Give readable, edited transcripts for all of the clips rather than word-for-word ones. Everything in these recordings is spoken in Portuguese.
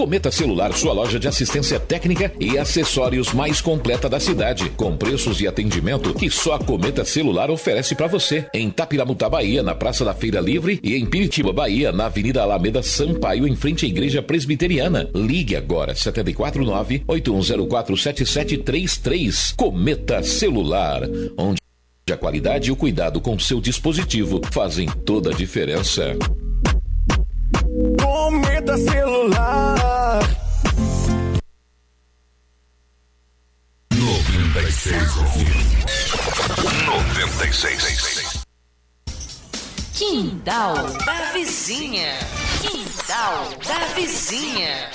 Cometa Celular, sua loja de assistência técnica e acessórios mais completa da cidade, com preços e atendimento que só a Cometa Celular oferece para você. Em Tapiramutá, Bahia, na Praça da Feira Livre, e em Piritiba, Bahia, na Avenida Alameda Sampaio, em frente à Igreja Presbiteriana. Ligue agora, 749-8104-7733. Cometa Celular, onde a qualidade e o cuidado com seu dispositivo fazem toda a diferença. Cometa Celular 96. Quintal da Vizinha. Quintal da Vizinha.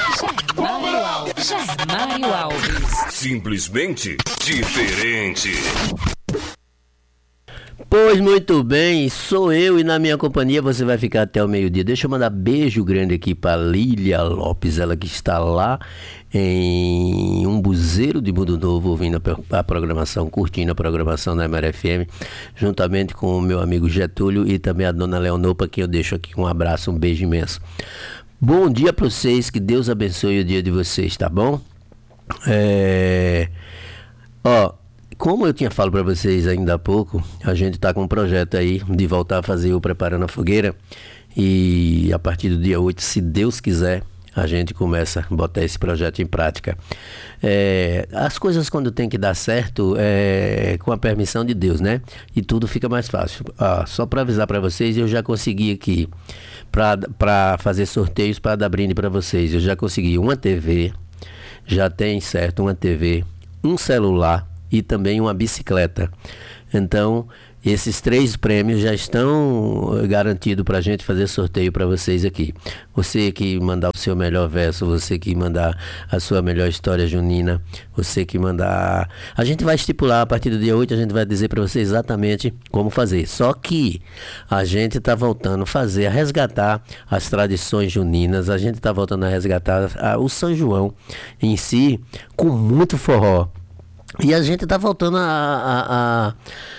Germário Alves. Simplesmente diferente. Pois muito bem, sou eu e na minha companhia você vai ficar até o meio-dia. Deixa eu mandar beijo grande aqui para Lília Lopes, ela que está lá em Umbuzeiro de Mundo Novo, ouvindo a programação, curtindo a programação da MRFM, juntamente com o meu amigo Getúlio e também a dona Leonor, para quem eu deixo aqui um abraço, um beijo imenso. Bom dia para vocês, que Deus abençoe o dia de vocês, tá bom? Como eu tinha falado para vocês ainda há pouco, a gente está com um projeto aí de voltar a fazer o Preparando a Fogueira, e a partir do dia 8, se Deus quiser, a gente começa a botar esse projeto em prática. As coisas, quando tem que dar certo, com a permissão de Deus, né? E tudo fica mais fácil. Só para avisar para vocês, eu já consegui aqui, para fazer sorteios, para dar brinde para vocês, eu já consegui uma TV, já tem certo uma TV, um celular e também uma bicicleta. Então, esses 3 prêmios já estão garantidos para a gente fazer sorteio para vocês aqui. Você que mandar o seu melhor verso, você que mandar a sua melhor história junina, você que mandar... A gente vai estipular, a partir do dia 8, a gente vai dizer para você exatamente como fazer. Só que a gente está voltando a resgatar as tradições juninas, a gente está voltando a resgatar o São João em si, com muito forró. E a gente está voltando a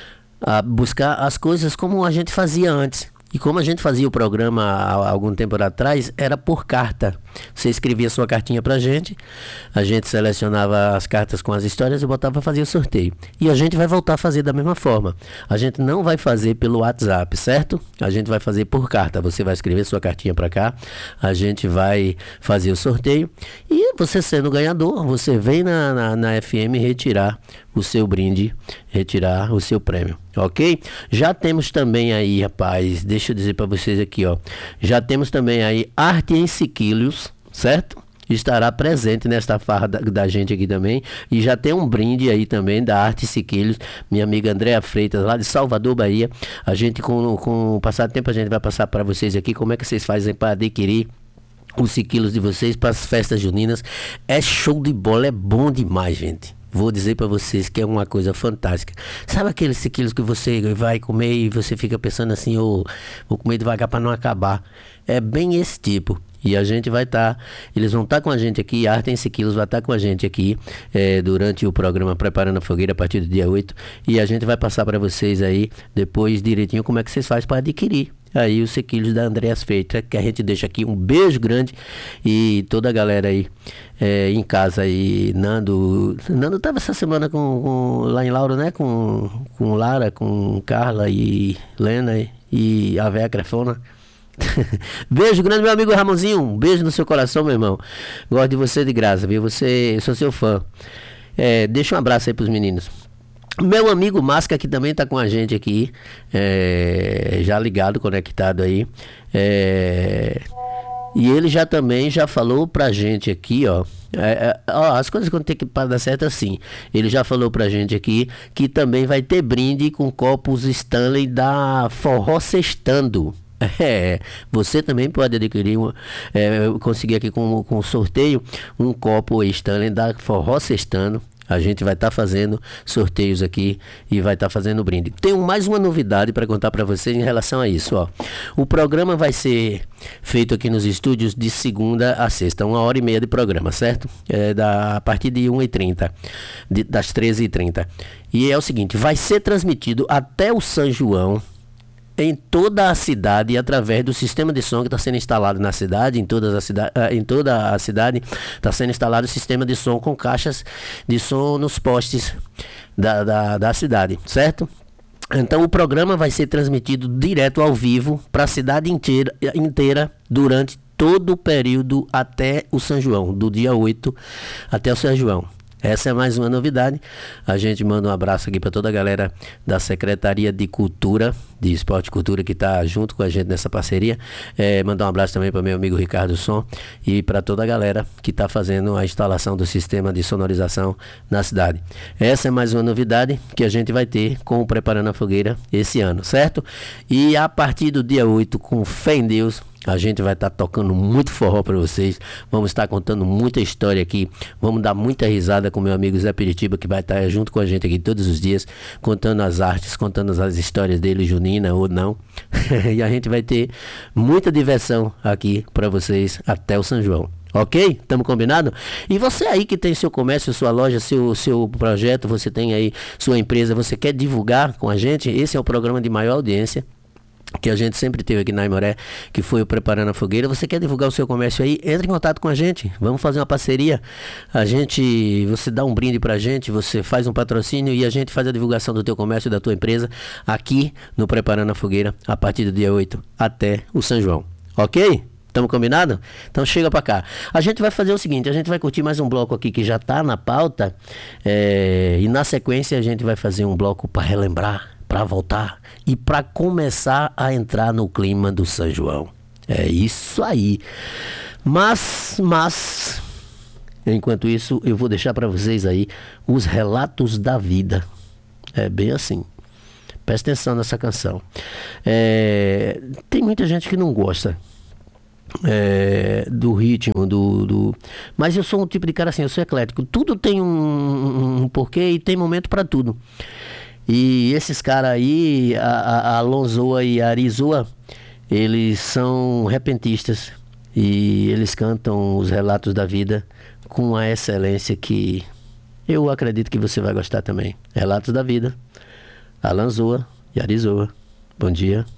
buscar as coisas como a gente fazia antes. E como a gente fazia o programa há algum tempo atrás, era por carta. Você escrevia sua cartinha pra gente, a gente selecionava as cartas com as histórias e botava para fazer o sorteio. E a gente vai voltar a fazer da mesma forma. A gente não vai fazer pelo WhatsApp, certo? A gente vai fazer por carta. Você vai escrever sua cartinha para cá, a gente vai fazer o sorteio. E você sendo ganhador, você vem na FM retirar o seu brinde, retirar o seu prêmio, ok? Já temos também aí, rapaz, deixa eu dizer para vocês aqui, ó. Já temos também aí Arte em Siquilhos, certo? Estará presente nesta farra da gente aqui também. E já tem um brinde aí também da Arte Siquilhos, minha amiga Andréa Freitas, lá de Salvador, Bahia. A gente, com o passar do tempo, a gente vai passar para vocês aqui como é que vocês fazem para adquirir os siquilos de vocês para as festas juninas. É show de bola, é bom demais, gente. Vou dizer para vocês que é uma coisa fantástica. Sabe aqueles siquilos que você vai comer e você fica pensando assim, vou comer devagar para não acabar? É bem esse tipo. E a gente vai estar, eles vão estar com a gente aqui, a Arte em Siquilos vai estar com a gente aqui durante o programa Preparando a Fogueira a partir do dia 8. E a gente vai passar para vocês aí depois direitinho como é que vocês fazem para adquirir aí os sequilhos da Andréas Freitas, que a gente deixa aqui um beijo grande, e toda a galera aí em casa aí. Nando tava essa semana lá em Lauro, né, com Lara, com Carla e Lena e a véia Crefona. Beijo grande, meu amigo Ramonzinho, um beijo no seu coração, meu irmão. Gosto de você de graça, viu? Eu sou seu fã. Deixa um abraço aí pros meninos. Meu amigo Masca, que também tá com a gente aqui, já ligado, conectado aí, e ele já falou pra gente aqui, ó, as coisas quando tem que dar certo assim, ele já falou pra gente aqui que também vai ter brinde com copos Stanley da Forró Sextando. Você também pode adquirir conseguir aqui com sorteio um copo Stanley da Forró Sextando. A gente vai estar fazendo sorteios aqui e vai estar fazendo brinde. Tenho mais uma novidade para contar para vocês em relação a isso, ó. O programa vai ser feito aqui nos estúdios de segunda a sexta, 1h30 de programa, certo? A partir de 1h30, das 13h30. E é o seguinte, vai ser transmitido até o São João, em toda a cidade através do sistema de som que está sendo instalado na cidade, em toda a cidade está sendo instalado o sistema de som com caixas de som nos postes da cidade, certo? Então o programa vai ser transmitido direto ao vivo para a cidade inteira durante todo o período até o São João, do dia 8 até o São João. Essa é mais uma novidade. A gente manda um abraço aqui para toda a galera da Secretaria de Cultura, de Esporte e Cultura, que está junto com a gente nessa parceria. Mandar um abraço também para meu amigo Ricardo Som e para toda a galera que está fazendo a instalação do sistema de sonorização na cidade. Essa é mais uma novidade que a gente vai ter com o Preparando a Fogueira esse ano, certo? E a partir do dia 8, com fé em Deus, a gente vai estar tocando muito forró para vocês. Vamos estar contando muita história aqui. Vamos dar muita risada com meu amigo Zé Piritiba, que vai estar junto com a gente aqui todos os dias, contando as artes, contando as histórias dele, junina ou não. E a gente vai ter muita diversão aqui para vocês até o São João. Ok? Estamos combinados? E você aí que tem seu comércio, sua loja, seu projeto, você tem aí sua empresa, você quer divulgar com a gente? Esse é o programa de maior audiência que a gente sempre teve aqui na Aimoré, que foi o Preparando a Fogueira. Você quer divulgar o seu comércio aí? Entre em contato com a gente, vamos fazer uma parceria. Você dá um brinde pra gente, você faz um patrocínio e a gente faz a divulgação do teu comércio, da tua empresa, aqui no Preparando a Fogueira, a partir do dia 8 até o São João. Ok? Estamos combinados? Então chega pra cá. A gente vai fazer o seguinte, a gente vai curtir mais um bloco aqui que já tá na pauta, e na sequência a gente vai fazer um bloco para relembrar, para voltar e para começar a entrar no clima do São João. É isso aí. Mas enquanto isso, eu vou deixar para vocês aí os relatos da vida. É bem assim. Presta atenção nessa canção. Tem muita gente que não gosta do ritmo, mas eu sou um tipo de cara assim, eu sou eclético. Tudo tem um porquê e tem momento para tudo. E esses caras aí, a Lonzoa e a Arizoa, eles são repentistas e eles cantam os relatos da vida com a excelência que eu acredito que você vai gostar também. Relatos da vida, a Lonzoa e a Arizoa. Bom dia.